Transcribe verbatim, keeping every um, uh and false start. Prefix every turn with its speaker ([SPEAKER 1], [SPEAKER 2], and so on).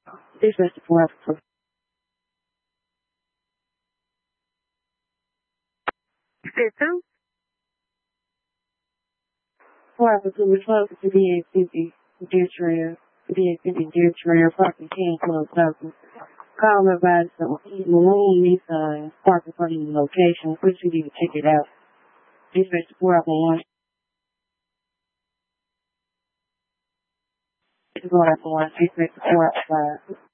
[SPEAKER 1] Dispatch to four Alpha.
[SPEAKER 2] Two?
[SPEAKER 1] four Alpha two, twelve fifty-eight fifty, Deer Trail, fifty-eight fifty Deer Trail, parking ten Club South. Call me about some maroon Nissan, parking for the location, which you need to check it out. Dispatch to four Alpha one. four Alpha one, dispatch to four Alpha five.